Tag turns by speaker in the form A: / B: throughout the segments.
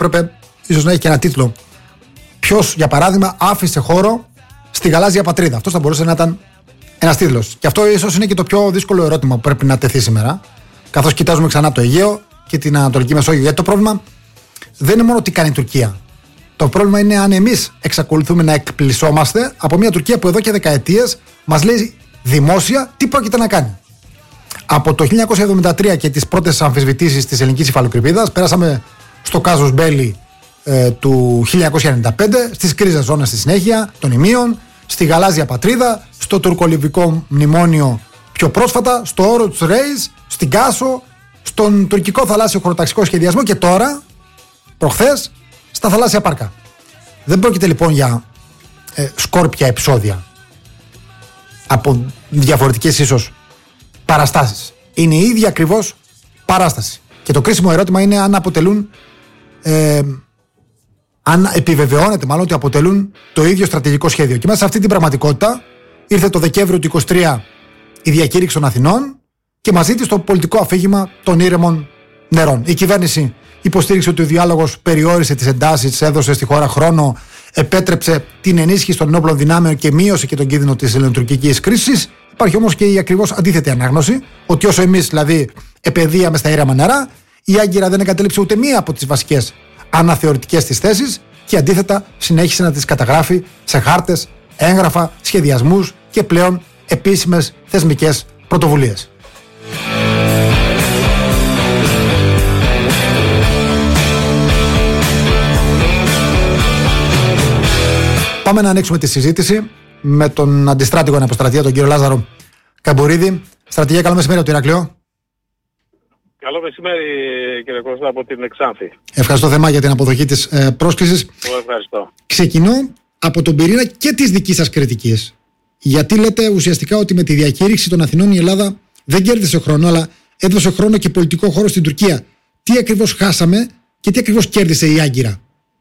A: έπρεπε ίσως να έχει και ένα τίτλο. Ποιος, για παράδειγμα, άφησε χώρο στη γαλάζια πατρίδα? Αυτός θα μπορούσε να ήταν ένας τίτλος. Και αυτό ίσως είναι και το πιο δύσκολο ερώτημα που πρέπει να τεθεί σήμερα, καθώς κοιτάζουμε ξανά το Αιγαίο και την Ανατολική Μεσόγειο. Γιατί το πρόβλημα δεν είναι μόνο τι κάνει η Τουρκία. Το πρόβλημα είναι αν εμείς εξακολουθούμε να εκπλησόμαστε από μια Τουρκία που εδώ και δεκαετίες μας λέει δημόσια τι πρόκειται να κάνει. Από το 1973 και τις πρώτες αμφισβητήσεις της ελληνικής υφαλοκρηπίδας, πέρασαμε στο κάζος Μπέλι του 1995, στις κρίζες ζώνες στη συνέχεια, των Ιμίων, στη γαλάζια πατρίδα, στο τουρκολιβικό μνημόνιο πιο πρόσφατα, στο όρο του Ρέις, στην Κάσο, στον τουρκικό θαλάσσιο χωροταξικό σχεδιασμό και τώρα, προχθές, στα θαλάσσια πάρκα. Δεν πρόκειται λοιπόν για σκόρπια επεισόδια από διαφορετικές ίσως παραστάσεις. Είναι η ίδια ακριβώς παράσταση. Και το κρίσιμο ερώτημα είναι αν αποτελούν, αν επιβεβαιώνεται μάλλον ότι αποτελούν το ίδιο στρατηγικό σχέδιο. Και μέσα σε αυτή την πραγματικότητα ήρθε το Δεκέμβριο του 2023 η διακήρυξη των Αθηνών και μαζί της το πολιτικό αφήγημα των ήρεμων νερών. Η κυβέρνηση υποστήριξε ότι ο διάλογος περιόρισε τις εντάσεις, έδωσε στη χώρα χρόνο, επέτρεψε την ενίσχυση των ενόπλων δυνάμεων και μείωσε και τον κίνδυνο της ελληνοτουρκικής κρίσης. Υπάρχει όμως και η ακριβώς αντίθετη ανάγνωση, ότι όσο εμείς δηλαδή επεδίαμε στα ήρεμα νερά, η Άγκυρα δεν εγκατέλειψε ούτε μία από τις βασικές αναθεωρητικές της θέσεις και αντίθετα συνέχισε να τις καταγράφει σε χάρτες, έγγραφα, σχεδιασμούς και πλέον επίσημες θεσμικές πρωτοβουλίες. Πάμε να ανοίξουμε τη συζήτηση με τον αντιστράτηγο αναποστρατεία, τον κύριο Λάζαρο Καμπουρίδη. Στρατηγέ, καλό μεσημέρι από το Ηράκλειο.
B: Καλό μεσημέρι, κύριε Κώστα, από την Εξάνθη.
A: Ευχαριστώ θερμά για την αποδοχή της πρόσκλησης.
B: Ευχαριστώ.
A: Ξεκινώ από τον πυρήνα και της δικής σας κριτικής. Γιατί λέτε ουσιαστικά ότι με τη διακήρυξη των Αθηνών η Ελλάδα δεν κέρδισε χρόνο, αλλά έδωσε χρόνο και πολιτικό χώρο στην Τουρκία. Τι ακριβώς χάσαμε και τι ακριβώς κέρδισε η Άγκυρα?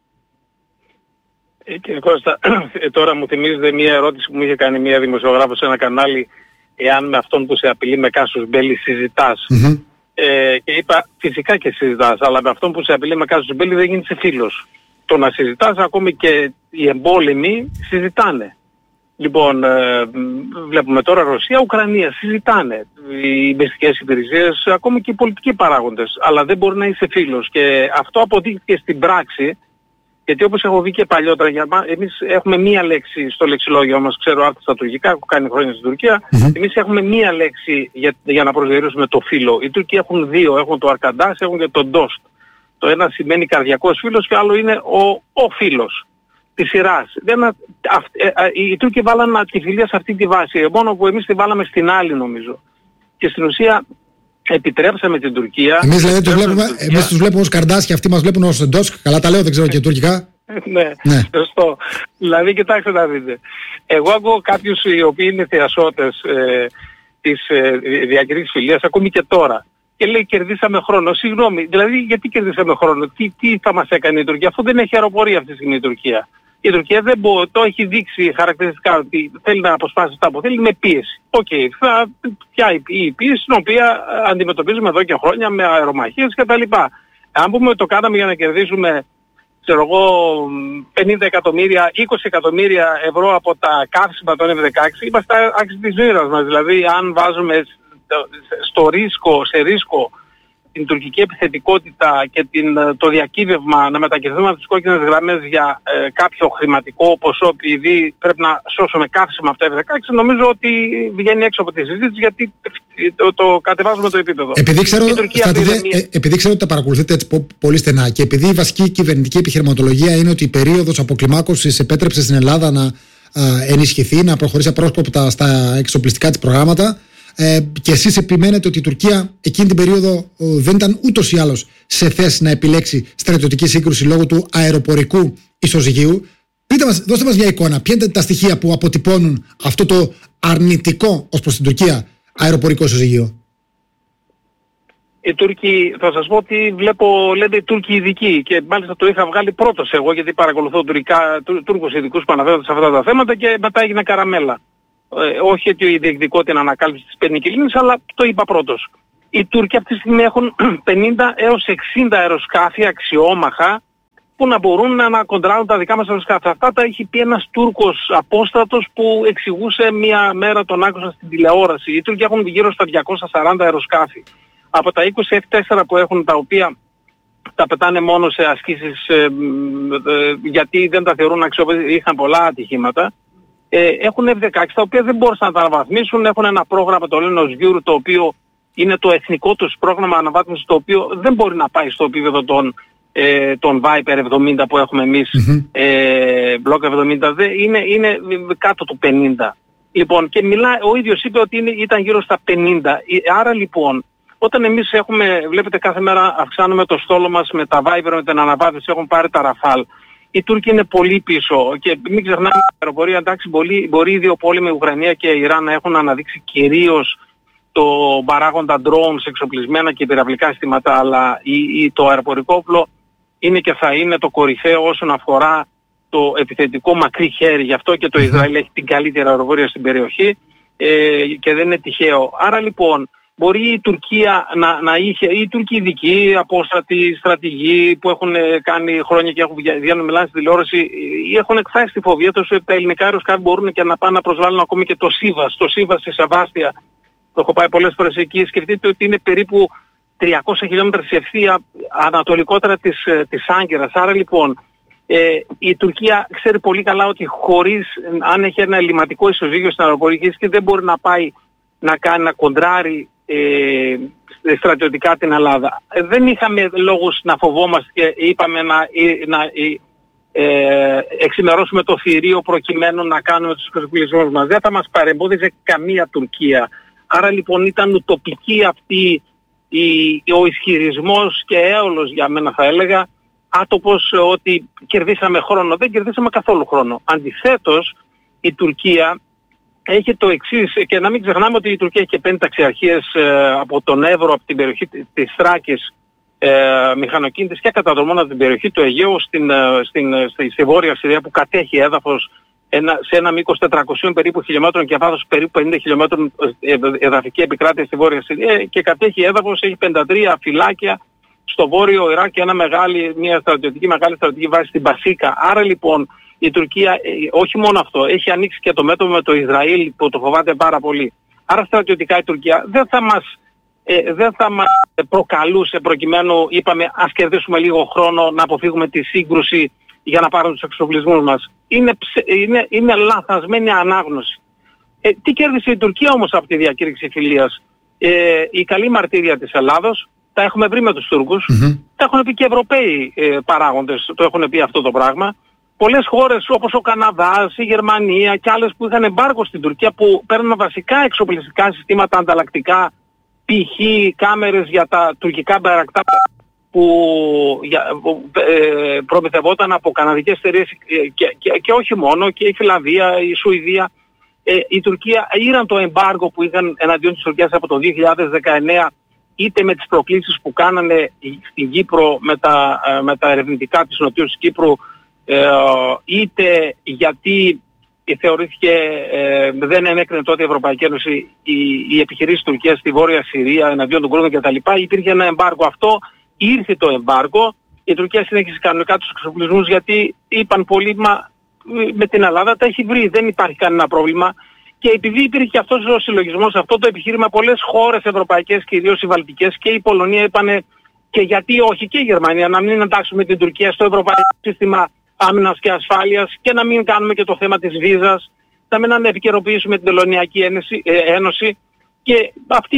B: Κύριε Κώστα, τώρα μου θυμίζετε μια ερώτηση που μου είχε κάνει μια δημοσιογράφος σε ένα κανάλι, εάν με αυτόν που σε απειλεί με κάσους μπέλη συζητάς. Και είπα φυσικά και συζητάς, αλλά με αυτόν που σε απειλεί με κάσους μπέλη δεν γίνεσαι φίλος. Το να συζητάς, ακόμη και οι εμπόλεμοι συζητάνε. Λοιπόν, βλέπουμε τώρα Ρωσία, Ουκρανία, συζητάνε οι μυστικές υπηρεσίες, ακόμη και οι πολιτικοί παράγοντες, αλλά δεν μπορεί να είσαι φίλος. Και αυτό αποδείχθηκε στην πράξη. Γιατί όπως έχω δει και παλιότερα, εμείς έχουμε μία λέξη στο λεξιλόγιο μας, ξέρω άρθρα στα τουρκικά, έχω κάνει χρόνια στην Τουρκία, εμείς έχουμε μία λέξη για να προσδιορίσουμε το φίλο. Οι Τούρκοι έχουν δύο, έχουν το αρκαντάς, έχουν και το ντόστ. Το ένα σημαίνει καρδιακός φίλος και άλλο είναι ο φίλος της σειράς. Οι Τούρκοι βάλαν τη φιλία σε αυτή τη βάση, μόνο που εμείς τη βάλαμε στην άλλη νομίζω. Και στην ουσία επιτρέψαμε την Τουρκία.
A: Εμείς τους βλέπουμε ως καρντάς και αυτοί μας βλέπουν ως ντόσκ. Καλά τα λέω, δεν ξέρω και τουρκικά.
B: Ναι, σωστό. Δηλαδή, κοιτάξτε να δείτε. Εγώ ακούω κάποιους οι οποίοι είναι θεασότες της διακήρυξης φιλίας, ακόμη και τώρα. Και λέει κερδίσαμε χρόνο. Συγγνώμη, δηλαδή γιατί κερδίσαμε χρόνο? Τι θα μας έκανε η Τουρκία? Αφού δεν έχει αεροπορία αυτή τη στιγμή η Τουρκία. Η Τουρκία δεν το έχει δείξει χαρακτηριστικά ότι θέλει να αποσπάσει αυτά που θέλει με πίεση. Ποια η πίεση την οποία αντιμετωπίζουμε εδώ και χρόνια με αερομαχίες κτλ. Αν πούμε ότι το κάναμε για να κερδίσουμε, ξέρω εγώ, 50 εκατομμύρια, 20 εκατομμύρια ευρώ από τα καύσιμα των F-16, είμαστε άξιοι της μοίρας μας. Δηλαδή αν βάζουμε σε ρίσκο την τουρκική επιθετικότητα και το διακύβευμα να μετακινηθούμε από τις κόκκινες γραμμές για κάποιο χρηματικό ποσό, επειδή πρέπει να σώσουμε καύσιμα από τα F-16, νομίζω ότι βγαίνει έξω από τη συζήτηση, γιατί το κατεβάζουμε το επίπεδο.
A: Επειδή ξέρω ότι τα παρακολουθείτε έτσι πολύ στενά και επειδή η βασική κυβερνητική επιχειρηματολογία είναι ότι η περίοδος αποκλιμάκωσης επέτρεψε στην Ελλάδα να ενισχυθεί, να προχωρήσει απρόσκοπτα στα εξοπλιστικά της προγράμματα, και εσείς επιμένετε ότι η Τουρκία εκείνη την περίοδο δεν ήταν ούτως ή άλλως σε θέση να επιλέξει στρατιωτική σύγκρουση λόγω του αεροπορικού ισοζυγίου. Δώστε μας μια εικόνα. Ποια είναι τα στοιχεία που αποτυπώνουν αυτό το αρνητικό ως προς την Τουρκία αεροπορικό ισοζυγείο?
B: Οι Τούρκοι, θα σας πω ότι λέτε οι Τούρκοι ειδικοί, και μάλιστα το είχα βγάλει πρώτος εγώ, γιατί παρακολουθώ Τούρκους ειδικούς που αναφέρονται σε αυτά τα θέματα και μετά έγινε καραμέλα. Όχι ότι η διεκδικότητα είναι ανακάλυψη της πενικυλίνης, αλλά το είπα πρώτος. Οι Τούρκοι αυτή τη στιγμή έχουν 50 έως 60 αεροσκάφη αξιόμαχα που να μπορούν να κοντράρουν τα δικά μας αεροσκάφη. Αυτά τα έχει πει ένας Τούρκος απόστατος που εξηγούσε μία μέρα, τον άκουσα στην τηλεόραση. Οι Τούρκοι έχουν γύρω στα 240 αεροσκάφη. Από τα 20 F4 που έχουν, τα οποία τα πετάνε μόνο σε ασκήσεις γιατί δεν τα θεωρούν αξιόπιστα, είχαν πολλά ατυχήματα, έχουν F-16 τα οποία δεν μπορούσαν να τα αναβαθμίσουν. Έχουν ένα πρόγραμμα, το λένε ως Γιούρ, το οποίο είναι το εθνικό τους πρόγραμμα αναβάθμισης, το οποίο δεν μπορεί να πάει στο επίπεδο των Viper 70 που έχουμε εμείς, Block 70, είναι κάτω του 50. Λοιπόν, και ο ίδιος είπε ότι ήταν γύρω στα 50. Άρα λοιπόν, όταν εμείς βλέπετε κάθε μέρα αυξάνουμε το στόλο μας με τα Viper, με την αναβάθμιση, έχουν πάρει τα Rafale. Οι Τούρκοι είναι πολύ πίσω και μην ξεχνάμε την αεροπορία, εντάξει, μπορεί οι δύο πόλεμοι, η Ουκρανία και η Ιράν, να έχουν αναδείξει κυρίως το παράγοντα drones, εξοπλισμένα και πυραυλικά συστήματα, αλλά το αεροπορικό όπλο είναι και θα είναι το κορυφαίο όσον αφορά το επιθετικό μακρύ χέρι. Γι' αυτό και το Ισραήλ έχει την καλύτερη αεροπορία στην περιοχή και δεν είναι τυχαίο. Άρα λοιπόν μπορεί η Τουρκία να είχε, οι Τούρκοι ειδικοί, απόστατοι, στρατηγοί που έχουν κάνει χρόνια και βγαίνουν μιλάνε στη τηλεόραση, έχουν εκφράσει τη φοβία τους ότι τα ελληνικά αεροσκάφη μπορούν και να πάνε να προσβάλλουν ακόμη και το Σίβας. Το Σίβας στη Σεβάστια, το έχω πάει πολλές φορές εκεί, σκεφτείτε ότι είναι περίπου 300 χιλιόμετρα σε ευθεία ανατολικότερα της Άγκυρας. Άρα λοιπόν η Τουρκία ξέρει πολύ καλά ότι αν έχει ένα ελληματικό ισοζύγιο στην αεροπορική και δεν μπορεί να πάει να κοντράρει στρατιωτικά την Ελλάδα. Δεν είχαμε λόγους να φοβόμαστε και είπαμε να εξημερώσουμε το θηρίο προκειμένου να κάνουμε τους εξοπλισμούς μας. Δεν θα μας παρεμπόδιζε καμία Τουρκία. Άρα λοιπόν ήταν ουτοπική αυτή ο ισχυρισμός και έολος, για μένα θα έλεγα, άτοπος, ότι κερδίσαμε χρόνο. Δεν κερδίσαμε καθόλου χρόνο. Αντιθέτως, η Τουρκία έχει το εξής, και να μην ξεχνάμε ότι η Τουρκία έχει και 5 ταξιαρχίες από τον Εύρο, από την περιοχή της Θράκης, μηχανοκίνητες και κατά δρομών από την περιοχή του Αιγαίου στη Βόρεια Συρία, που κατέχει έδαφος σε ένα μήκος 400 περίπου χιλιόμετρων και βάθος περίπου 50 χιλιόμετρων εδαφική επικράτεια στη Βόρεια Συρία, και κατέχει έδαφος, έχει 53 φυλάκια στο Βόρειο Ιράκ και μια μεγάλη στρατιωτική βάση στην Πασίκα. Άρα λοιπόν η Τουρκία, όχι μόνο αυτό, έχει ανοίξει και το μέτωπο με το Ισραήλ που το φοβάται πάρα πολύ. Άρα στρατιωτικά η Τουρκία δεν θα μας προκαλούσε, προκειμένου είπαμε ας κερδίσουμε λίγο χρόνο να αποφύγουμε τη σύγκρουση για να πάρουν τους εξοπλισμούς μας. Είναι λανθασμένη ανάγνωση. Τι κέρδισε η Τουρκία όμως από τη διακήρυξη φιλίας? Η καλή μαρτύρια της Ελλάδος, τα έχουμε βρει με τους Τούρκους, τα έχουν πει και Ευρωπαίοι παράγοντες, το έχουν πει αυτό το πράγμα. Πολλές χώρες όπως ο Καναδάς, η Γερμανία και άλλες που είχαν εμπάργκο στην Τουρκία, που παίρνουν βασικά εξοπλιστικά συστήματα ανταλλακτικά, π.χ. κάμερες για τα τουρκικά μπαρακτά που προμηθευόταν από καναδικές εταιρείες και όχι μόνο, και η Φιλανδία, η Σουηδία. Η Τουρκία ήραν το εμπάργκο που είχαν εναντίον της Τουρκίας από το 2019, είτε με τις προκλήσεις που κάνανε στην Κύπρο με τα ερευνητικά της Νοτιούς Κύπρου, είτε γιατί θεωρήθηκε, δεν ενέκρινε τότε η Ευρωπαϊκή Ένωση οι επιχειρήσεις της Τουρκίας στη Βόρεια Συρία εναντίον των Κούρδων κτλ. Υπήρχε ένα εμπάργκο αυτό, ήρθε το εμπάργκο, η Τουρκία συνέχισε κανονικά τους εξοπλισμούς, γιατί είπαν πολλοί, με την Ελλάδα τα έχει βρει, δεν υπάρχει κανένα πρόβλημα. Και επειδή υπήρχε αυτός ο συλλογισμός, αυτό το επιχείρημα, πολλές χώρες ευρωπαϊκές, κυρίως οι βαλτικές και η Πολωνία, είπανε και γιατί όχι, και η Γερμανία, να μην εντάξουμε την Τουρκία στο ευρωπαϊκό σύστημα άμυνας και ασφάλειας και να μην κάνουμε και το θέμα της βίζας, να επικαιροποιήσουμε την Τελωνειακή Ένωση. Και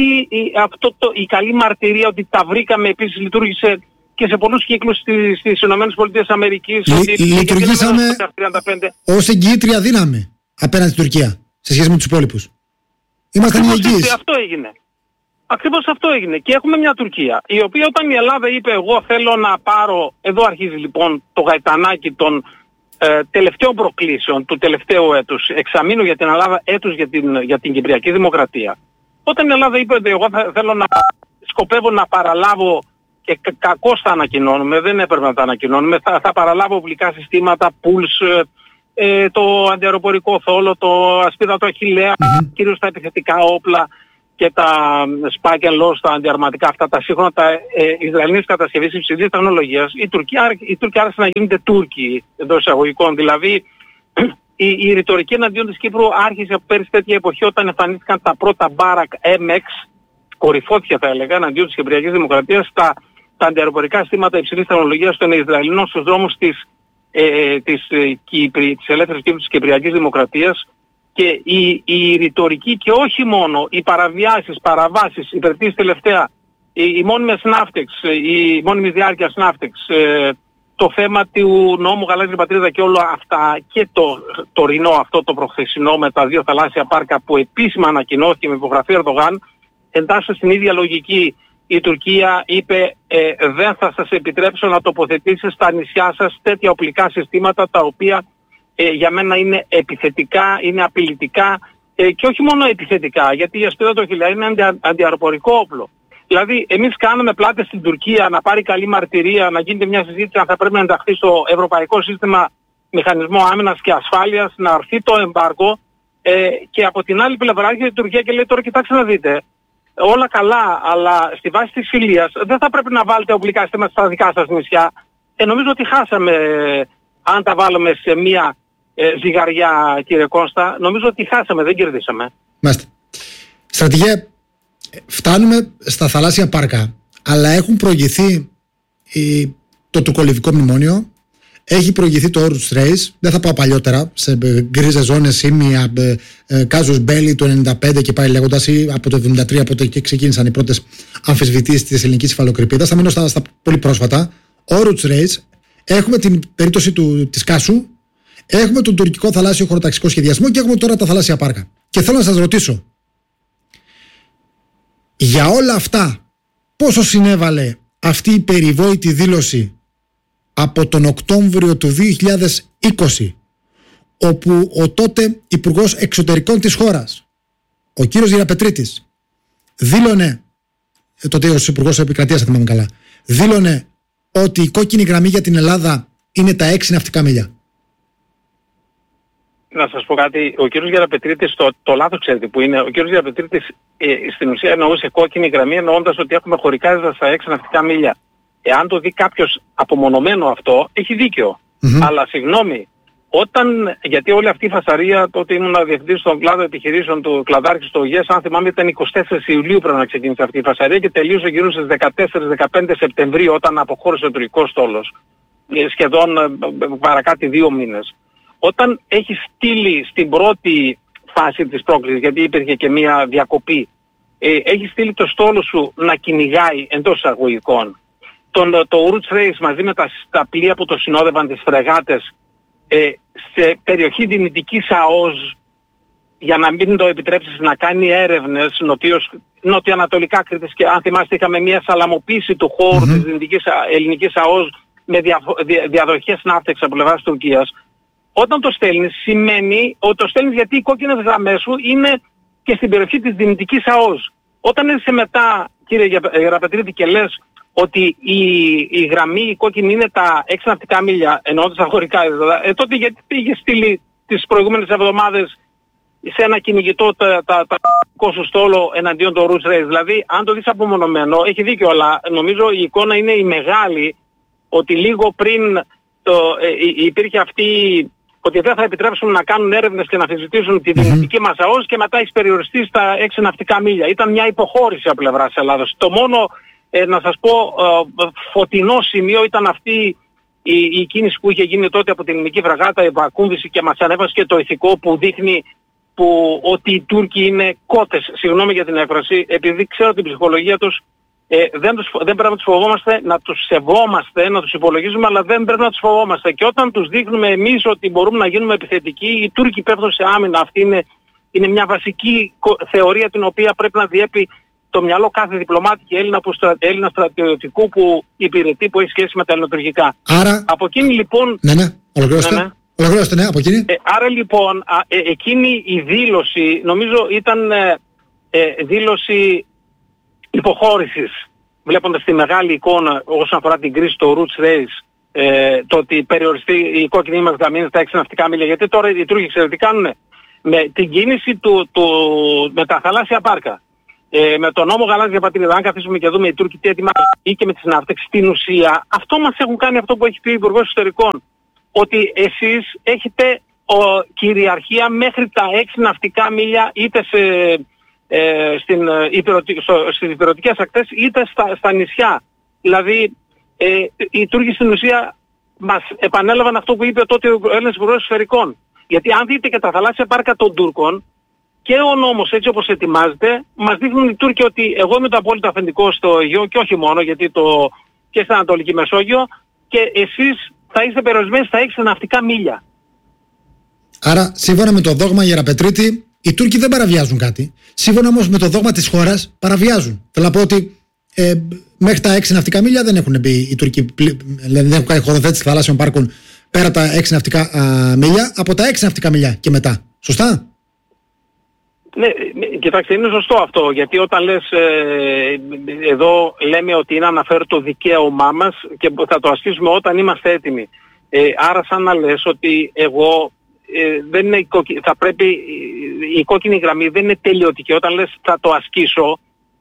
B: η καλή μαρτυρία ότι τα βρήκαμε επίσης λειτουργήσε και σε πολλούς κύκλους στις ΗΠΑ.
A: Λειτουργήσαμε ως εγγυήτρια δύναμη απέναντι στην Τουρκία σε σχέση με τους υπόλοιπους. Ήμασταν εγγυείς.
B: Αυτό έγινε. Ακριβώς αυτό έγινε. Και έχουμε μια Τουρκία, η οποία όταν η Ελλάδα είπε εγώ θέλω να πάρω, εδώ αρχίζει λοιπόν το γαϊτανάκι των τελευταίων προκλήσεων του τελευταίου έτους, εξαμήνου για την Ελλάδα, έτους για την Κυπριακή Δημοκρατία. Όταν η Ελλάδα είπε ότι εγώ θέλω σκοπεύω να παραλάβω, και κακώς θα ανακοινώνουμε, δεν έπρεπε να τα ανακοινώνουμε, θα παραλάβω οπλικά συστήματα, pools, το αντιαεροπορικό θόλο, το ασπίδα του Αχιλλέα, κυρίως τα επιθετικά όπλα, και τα Spaken-Loss, τα αντιαρματικά αυτά, τα σύγχρονα, τα Ισραηλινής κατασκευής υψηλής τεχνολογίας, οι Τούρκοι άρχισαν να γίνονται Τούρκοι εντός εισαγωγικών. Δηλαδή η ρητορική εναντίον της Κύπρου άρχισε από πέρυσι τέτοια εποχή, όταν εμφανίστηκαν τα πρώτα Barak MX, κορυφώθηκε θα έλεγα, εναντίον της Κυπριακής Δημοκρατίας, τα αντιαεροπορικά συστήματα υψηλής τεχνολογίας των Ισραηλινών στους δρόμους της ελεύθερης Κύπρου, της Κυπριακής Δημοκρατίας. Και η ρητορική και όχι μόνο, οι παραβάσεις, υπερτήσεις τελευταία, οι μόνιμες ναύτεξ, η μόνιμη διάρκεια ναύτεξ, το θέμα του νόμου Γαλάζια Πατρίδα και όλα αυτά, και το τωρινό αυτό το προχθεσινό με τα 2 θαλάσσια πάρκα που επίσημα ανακοινώθηκε με υπογραφή Ερντογάν, εντάσσεται στην ίδια λογική. Η Τουρκία είπε δεν θα σας επιτρέψω να τοποθετήσετε στα νησιά σας τέτοια οπλικά συστήματα τα οποία για μένα είναι επιθετικά, είναι απειλητικά και όχι μόνο επιθετικά, γιατί η ασπίδα των Χιλιά είναι αντιαεροπορικό όπλο. Δηλαδή εμείς κάναμε πλάτες στην Τουρκία να πάρει καλή μαρτυρία, να γίνεται μια συζήτηση αν θα πρέπει να ενταχθεί στο Ευρωπαϊκό Σύστημα Μηχανισμό Άμυνας και Ασφάλειας, να αρθεί το εμπάργκο, και από την άλλη πλευρά έρχεται η Τουρκία και λέει τώρα κοιτάξτε να δείτε, όλα καλά, αλλά στη βάση της φιλίας δεν θα πρέπει να βάλετε οπλικά συστήματα στα δικά σας νησιά. Νομίζω ότι χάσαμε, αν τα βάλουμε σε μια ζυγαριά, κύριε Κώστα, νομίζω ότι χάσαμε, δεν κερδίσαμε.
A: Μάλιστα. Στρατηγέ, φτάνουμε στα θαλάσσια πάρκα, αλλά έχουν προηγηθεί το τουρκολιβικό μνημόνιο, έχει προηγηθεί το Όρους Race, δεν θα πάω παλιότερα, σε γκρίζες ζώνες, Σίμια, Κάζους Μπέλη το 1995 και πάει λέγοντας, ή από το 1973, από το εκεί ξεκίνησαν οι πρώτες αμφισβητήσεις της ελληνικής υφαλοκρηπίδας. Θα μείνω στα πολύ πρόσφατα. Όρους Race, έχουμε την περίπτωση της Κάσου, έχουμε τον τουρκικό θαλάσσιο χωροταξικό σχεδιασμό και έχουμε τώρα τα θαλάσσια πάρκα. Και θέλω να σας ρωτήσω, για όλα αυτά, πόσο συνέβαλε αυτή η περιβόητη δήλωση από τον Οκτώβριο του 2020, όπου ο τότε Υπουργός Εξωτερικών της χώρας, ο κύριος Γεραπετρίτης, δήλωνε, τότε ως Υπουργός Επικρατείας, θα θυμάμαι καλά, δήλωνε ότι η κόκκινη γραμμή για την Ελλάδα είναι τα 6 ναυτικά μίλια.
B: Να σας πω κάτι, ο κύριος Γεραπετρίτης, το λάθος ξέρετε που είναι, ο κύριος Γεραπετρίτης στην ουσία εννοούσε κόκκινη γραμμή εννοώντας ότι έχουμε χωρικά έδρα στα 6 ναυτικά μίλια. Εάν το δει κάποιος απομονωμένο αυτό, έχει δίκιο. Αλλά συγγνώμη, γιατί όλη αυτή η φασαρία, τότε ήμουν διευθυντής στον κλάδο επιχειρήσεων του κλαδάρχης στο ΟΓΕΣ, αν θυμάμαι ήταν 24 Ιουλίου πρέπει να ξεκίνησε αυτή η φασαρία και τελείωσε γύρω στις 14-15 Σεπτεμβρίου όταν αποχώρησε ο τουρκικός στόλος. Σχεδόν παρακάτω 2 μήνες. Όταν έχει στείλει στην πρώτη φάση της πρόκλησης, γιατί υπήρχε και μια διακοπή, έχει στείλει το στόλο σου να κυνηγάει εντός εισαγωγικών το Routs Race μαζί με τα πλοία που το συνόδευαν, τις φρεγάτες, σε περιοχή δυνητικής ΑΟΣ, για να μην το επιτρέψεις να κάνει έρευνες νοτιοανατολικά Κρήτης, και αν θυμάστε είχαμε μια σαλαμοποίηση του χώρου της δυνητικής ελληνικής ΑΟΣ με διαδοχές ναύτεξ από πλευράς Τουρκίας. Όταν το στέλνεις, σημαίνει ότι το στέλνεις γιατί οι κόκκινες γραμμές σου είναι και στην περιοχή της δυνητικής ΑΟΣ. Όταν είσαι μετά, κύριε Γεραπετρίτη, και λες ότι η γραμμή η κόκκινη είναι τα 6 ναυτικά μίλια, εννοώντας τα χωρικά έδρα, τότε γιατί πήγε στείλει τις προηγούμενες εβδομάδες σε ένα κυνηγητό τα σου στόλο εναντίον του Routs Race? Δηλαδή, αν το δεις απομονωμένο, έχει δίκιο, αλλά νομίζω η εικόνα είναι η μεγάλη, ότι λίγο πριν υπήρχε αυτή, ότι δεν θα επιτρέψουν να κάνουν έρευνες και να αμφισβητήσουν τη δυνητική μας ΑΟΣ, και μετά έχει περιοριστεί στα 6 ναυτικά μίλια. Ήταν μια υποχώρηση από πλευράς της Ελλάδος. Το μόνο, να σας πω, φωτεινό σημείο ήταν αυτή η κίνηση που είχε γίνει τότε από την ελληνική φραγάτα, η βακούμβηση, και μας ανέβασε και το ηθικό που δείχνει ότι οι Τούρκοι είναι κότες, συγγνώμη για την έκφραση, επειδή ξέρω την ψυχολογία τους. Δεν πρέπει να τους φοβόμαστε, να τους σεβόμαστε, να τους υπολογίζουμε, αλλά δεν πρέπει να τους φοβόμαστε. Και όταν τους δείχνουμε εμείς ότι μπορούμε να γίνουμε επιθετικοί, οι Τούρκοι πέφτουν σε άμυνα. Αυτή είναι μια βασική θεωρία την οποία πρέπει να διέπει το μυαλό κάθε διπλωμάτη και Έλληνα στρατιωτικού που υπηρετεί, που έχει σχέση με τα ελληνοτουρκικά.
A: Άρα,
B: από εκείνη λοιπόν...
A: Ολοκληρώστε, από εκείνη.
B: Άρα λοιπόν, εκείνη η δήλωση, νομίζω ήταν δήλωση υποχώρησης, βλέποντας τη μεγάλη εικόνα όσον αφορά την κρίση του Routs Race, το ότι περιοριστεί η κόκκινη μας γραμμή στα 6 ναυτικά μίλια. Γιατί τώρα οι Τούρκοι ξέρετε τι κάνουν? Με την κίνηση με τα θαλάσσια πάρκα, με τον νόμο Γαλάζια Πατρίδα, αν καθίσουμε και δούμε οι Τούρκοι τι ετοιμάζουν ή και με τη συνάπτυξη, στην ουσία αυτό μας έχουν κάνει αυτό που έχει πει ο Υπουργός Εξωτερικών. Ότι εσείς έχετε κυριαρχία μέχρι τα 6 ναυτικά μίλια είτε στις υπηρετικές ακτές είτε στα νησιά. Δηλαδή οι Τούρκοι στην ουσία μας επανέλαβαν αυτό που είπε τότε ο Έλληνας Υπουργός Εξωτερικών. Γιατί αν δείτε και τα θαλάσσια πάρκα των Τούρκων και ο νόμος έτσι όπως ετοιμάζεται, μας δείχνουν οι Τούρκοι ότι εγώ είμαι το απόλυτο αφεντικό στο Αιγαίο και όχι μόνο, γιατί και στην Ανατολική Μεσόγειο, και εσείς θα είστε περιορισμένοι στα 6 ναυτικά μίλια.
A: Άρα, σύμφωνα με το δόγμα Γεραπετρίτη, οι Τούρκοι δεν παραβιάζουν κάτι. Σύμφωνα όμως με το δόγμα της χώρας, παραβιάζουν. Θέλω να πω ότι μέχρι τα 6 ναυτικά μίλια δεν έχουν μπει οι Τούρκοι, δεν έχουν κάνει χωροθέτηση θαλάσσιων πάρκων πέρα τα 6 ναυτικά μίλια, από τα 6 ναυτικά μίλια και μετά. Σωστά?
B: Ναι, κοιτάξτε, είναι σωστό αυτό, γιατί όταν λες, εδώ λέμε ότι είναι αναφέρω το δικαίωμά μας και θα το ασκήσουμε όταν είμαστε έτοιμοι. Άρα σαν να λες ότι εγώ δεν είναι θα πρέπει, η κόκκινη γραμμή δεν είναι τελειωτική. Όταν λες θα το ασκήσω,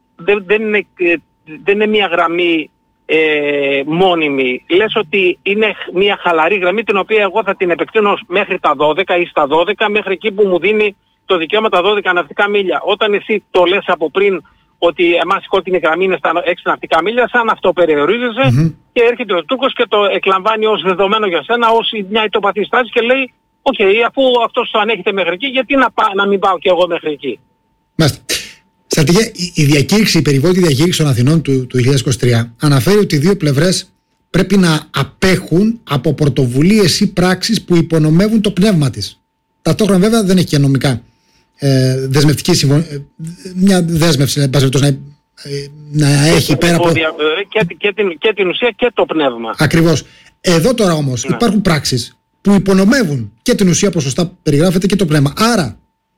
B: δεν είναι μια γραμμή μόνιμη. Λες ότι είναι μια χαλαρή γραμμή την οποία εγώ θα την επεκτείνω μέχρι τα 12 ή στα 12, μέχρι εκεί που μου δίνει το δικαίωμα τα 12 ναυτικά μίλια. Όταν εσύ το λες από πριν ότι εμάς η κόκκινη γραμμή είναι στα 6 ναυτικά μίλια, σαν αυτό περιορίζεσαι και έρχεται ο Τούρκος και το εκλαμβάνει ως δεδομένο για σένα, ως μια ηττοπαθή στάση και λέει «ΟΚ, αφού αυτός το ανέχεται μέχρι εκεί, γιατί να μην πάω και εγώ μέχρι εκεί».
A: Μάλιστα. Στρατηγέ, η περιβόητη διακήρυξη των Αθηνών του 2023 αναφέρει ότι οι δύο πλευρές πρέπει να απέχουν από πρωτοβουλίες ή πράξεις που υπονομεύουν το πνεύμα της. Ταυτόχρονα βέβαια δεν έχει και νομικά δεσμευτική συμφωνία, μια δέσμευση να έχει πέρα από...
B: Και την ουσία και το πνεύμα.
A: Ακριβώς. Εδώ τώρα όμως υπάρχουν πράξεις που υπονομεύουν και την ουσία, όπως σωστά περιγράφεται, και το πνεύμα. Άρα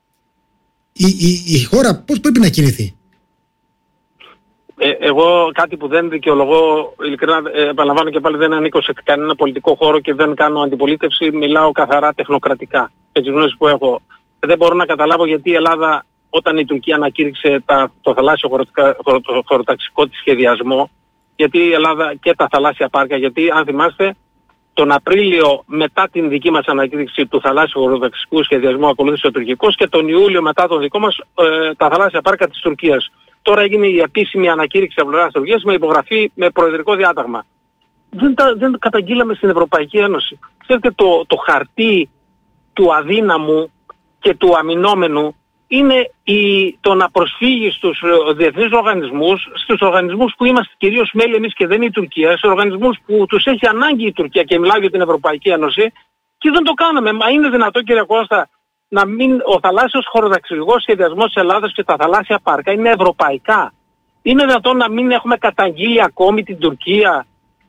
A: η χώρα πώς πρέπει να κινηθεί?
B: Εγώ κάτι που δεν δικαιολογώ, ειλικρινά επαναλαμβάνω και πάλι, δεν ανήκω σε κανένα πολιτικό χώρο και δεν κάνω αντιπολίτευση, μιλάω καθαρά τεχνοκρατικά. Με τις γνώσεις που έχω. Δεν μπορώ να καταλάβω γιατί η Ελλάδα, όταν η Τουρκία ανακήρυξε το θαλάσσιο χωροταξικό της σχεδιασμό, γιατί η Ελλάδα και τα θαλάσσια πάρκα, γιατί αν θυμάστε, τον Απρίλιο μετά την δική μας ανακήρυξη του θαλάσσιου χωροταξικού σχεδιασμού ακολούθησε ο τουρκικός και τον Ιούλιο μετά τον δικό μας τα θαλάσσια πάρκα της Τουρκίας. Τώρα έγινε η επίσημη ανακήρυξη από πλευράς της Τουρκίας με υπογραφή με προεδρικό διάταγμα. Δεν καταγγείλαμε στην Ευρωπαϊκή Ένωση. Ξέρετε, το χαρτί του αδύναμου και του αμυνόμενου είναι το να προσφύγει στους διεθνείς οργανισμούς, στους οργανισμούς που είμαστε κυρίως μέλη εμείς και δεν είναι η Τουρκία, στους οργανισμούς που τους έχει ανάγκη η Τουρκία, και μιλάω για την Ευρωπαϊκή Ένωση, και δεν το κάναμε. Μα είναι δυνατό, κύριε Κώστα, να μην, ο θαλάσσιος χωροταξικός σχεδιασμός της Ελλάδας και τα θαλάσσια πάρκα είναι ευρωπαϊκά? Είναι δυνατόν να μην έχουμε καταγγείλει ακόμη την Τουρκία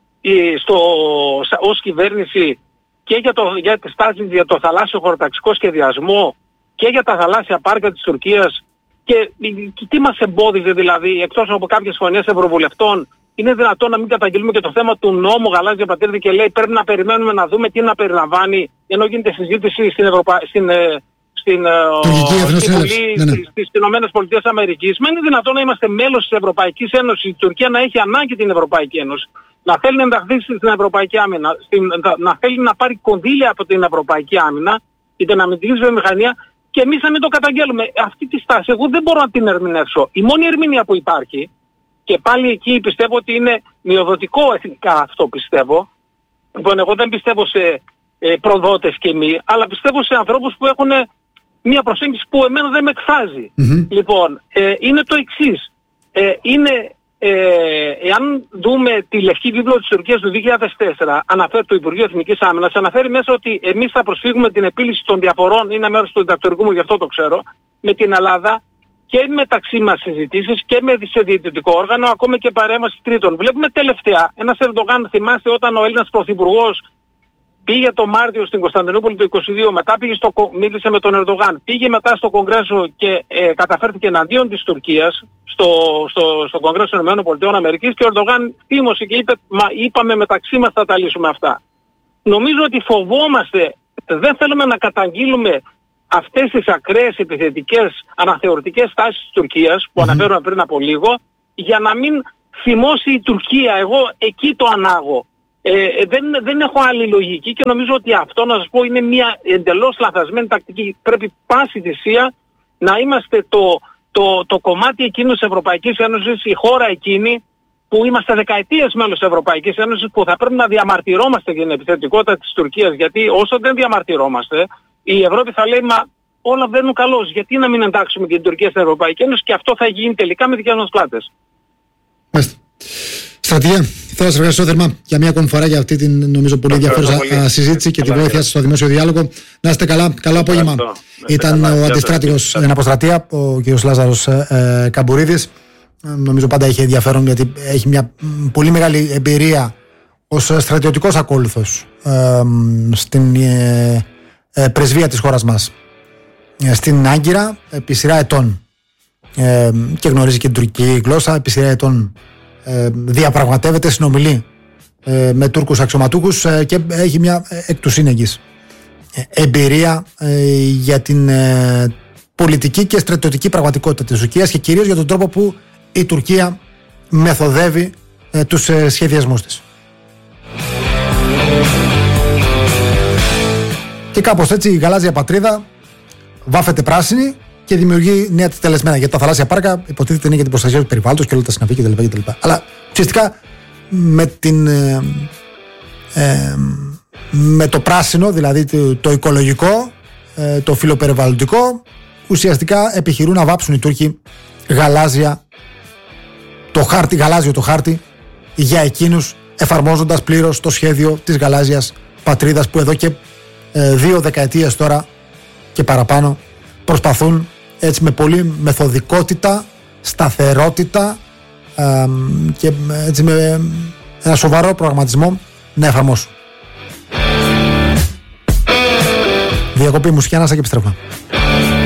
B: ως κυβέρνηση και για τις τάσεις για το θαλάσσιο χωροταξικό σχεδιασμό και για τα θαλάσσια πάρκα της Τουρκίας, και τι μας εμπόδιζε δηλαδή, εκτός από κάποιες φωνές ευρωβουλευτών? Είναι δυνατόν να μην καταγγείλουμε και το θέμα του νόμου Γαλάζια Πατρίδα και λέει πρέπει να περιμένουμε να δούμε τι να περιλαμβάνει, ενώ γίνεται συζήτηση στην Βουλή στις Ηνωμένες Πολιτείες Αμερικής? Μα είναι δυνατόν να είμαστε μέλος της Ευρωπαϊκής Ένωσης, η Τουρκία να έχει ανάγκη την Ευρωπαϊκή Ένωση, να θέλει να ενταχθεί στην Ευρωπαϊκή Άμυνα, να θέλει να πάρει κονδύλια από την Ευρωπαϊκή Άμυνα ή την αμυντική βιομηχανία, και εμείς να μην το καταγγέλουμε? Αυτή τη στάση εγώ δεν μπορώ να την ερμηνεύσω. Η μόνη ερμηνεία που υπάρχει, και πάλι εκεί πιστεύω ότι είναι μειοδοτικό εθνικά αυτό πιστεύω, λοιπόν εγώ δεν πιστεύω σε προδότες και μη, αλλά πιστεύω σε ανθρώπους που έχουν μια προσέγγιση που εμένα δεν με εκφράζει. Λοιπόν, είναι το εξής. Εάν δούμε τη Λευκή Βίβλο της Τουρκίας του 2004, αναφέρει το Υπουργείο Εθνικής Άμυνας, αναφέρει μέσα ότι εμείς θα προσφύγουμε την επίλυση των διαφορών, είναι μέρος του διδακτορικού μου, γι' αυτό το ξέρω, με την Ελλάδα και μεταξύ μας συζητήσεις και με σε διαιτητικό όργανο, ακόμα και παρέμβαση τρίτων. Βλέπουμε τελευταία, ένας Ερντογάν, θυμάστε όταν ο Έλληνας Πρωθυπουργός πήγε το Μάρτιο στην Κωνσταντινούπολη το 22, μετά μίλησε με τον Ερντογάν, πήγε μετά στο Κογκρέσο και καταφέρθηκε εναντίον της Τουρκίας, στο Κογκρέσο των ΗΠΑ, και ο Ερντογάν θύμωσε και είπε είπαμε μεταξύ μας θα τα λύσουμε αυτά. Νομίζω ότι φοβόμαστε, δεν θέλουμε να καταγγείλουμε αυτές τις ακραίες επιθετικές αναθεωρητικές τάσεις της Τουρκίας που αναφέρουμε πριν από λίγο, για να μην θυμώσει η Τουρκία. Εγώ εκεί το ανάγω. Δεν έχω άλλη λογική και νομίζω ότι αυτό, να σας πω, είναι μια εντελώς λαθασμένη τακτική. Πρέπει πάση θυσία να είμαστε το κομμάτι εκείνο της Ευρωπαϊκής Ένωσης, η χώρα εκείνη που είμαστε δεκαετίες μέλος της Ευρωπαϊκής Ένωσης, που θα πρέπει να διαμαρτυρόμαστε για την επιθετικότητα της Τουρκίας, γιατί όσο δεν διαμαρτυρόμαστε, η Ευρώπη θα λέει μα όλα βαίνουν καλώς, γιατί να μην εντάξουμε και την Τουρκία στην Ευρωπαϊκή Ένωση, και αυτό θα γίνει τελικά με δικές μας πλάτες.
A: Στρατηγέ, θέλω να σας ευχαριστώ θερμά για μια ακόμη φορά για αυτή την νομίζω πολύ ενδιαφέρουσα συζήτηση και τη βοήθεια σας στο δημόσιο διάλογο. Να είστε καλά, καλό απόγευμα. Ήταν ο αντιστράτηγος εν αποστρατεία, ο κ. Λάζαρος Καμπουρίδης. Νομίζω πάντα έχει ενδιαφέρον γιατί έχει μια πολύ μεγάλη εμπειρία ως στρατιωτικός ακόλουθος στην πρεσβεία της χώρας μας στην Άγκυρα επί σειρά ετών, και γνωρίζει και την τουρκική γλώσσα. Επί σειρά ετών διαπραγματεύεται, συνομιλεί με Τούρκους αξιωματούχους και έχει μια εκ του σύνεγγυς εμπειρία για την πολιτική και στρατιωτική πραγματικότητα της Τουρκίας και κυρίως για τον τρόπο που η Τουρκία μεθοδεύει τους σχεδιασμούς της. Και κάπως έτσι η γαλάζια πατρίδα βάφεται πράσινη και δημιουργεί νέα τελεσμένα. Γιατί τα θαλάσσια πάρκα υποτίθεται είναι για την προστασία του περιβάλλοντος και όλα τα συναφή κτλ. Αλλά ουσιαστικά με το πράσινο, δηλαδή το οικολογικό, το φιλοπεριβαλλοντικό, ουσιαστικά επιχειρούν να βάψουν οι Τούρκοι γαλάζιο το χάρτη για εκείνους, εφαρμόζοντας πλήρως το σχέδιο της γαλάζιας πατρίδας που εδώ και 2 δεκαετίες τώρα και παραπάνω προσπαθούν έτσι με πολύ μεθοδικότητα, σταθερότητα και έτσι με ένα σοβαρό προγραμματισμό να εφαρμόσουν. Διακοπή μουσική, ανάσα και επιστρέφουμε.